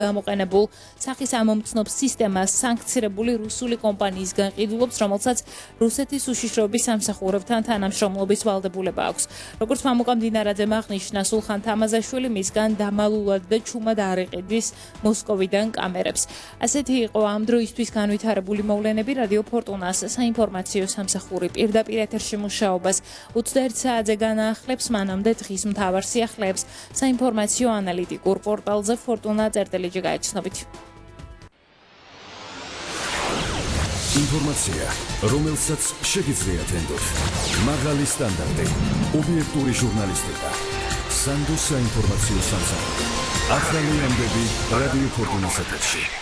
გამოყენებულ სახის ამომცნობ სისტემას სანქცირებული რუსული კომპანიისგან ყიდულობს, რომელსაც რუსეთის უშიშროების სამსახურებთან თანამშრომლობის ვალდებულება აქვს. როგორც მამუკა მდინარაძემ აღნიშნა, სულხან თამაზაშვილი მისგან დამალულად და ჩუმად არ იყიდის მოსკოვიდან კამერებს. ასეთი იყო ამ დროისთვის განვითარებული მოვლენები. რადიო ფორტუნას საინფორმაციო სამსახური პირდაპირ ეთერში მუშაობას 21 საათზე განაახლებს, მანამდე დღის მთავარ სიახლეებს საინფორმაციო ანალიტიკურ პორტალზე fortuna.gt გაეცნობით. ინფორმაცია, რომელსაც შეგიძლიათ ენდოთ. მაღალი სტანდარტი, ობიექტური ჟურნალისტიკა. სანდოს საინფორმაციო სამსახური. ახალი ამბები რადიო ფორტუნას ეთერში.